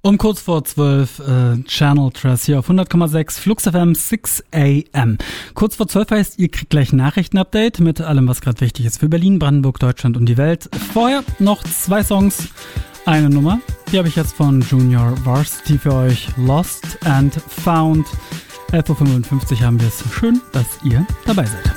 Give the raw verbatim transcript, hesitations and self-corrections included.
Um kurz vor zwölf, äh, Channel Trust hier auf hundert Komma sechs, Flux F M, six a m. Kurz vor zwölf heißt, ihr kriegt gleich ein Nachrichtenupdate mit allem, was gerade wichtig ist für Berlin, Brandenburg, Deutschland und die Welt. Vorher noch zwei Songs, eine Nummer. Die habe ich jetzt von Junior Varsity für euch. Lost and Found. elf Uhr fünfundfünfzig haben wir es. Schön, dass ihr dabei seid.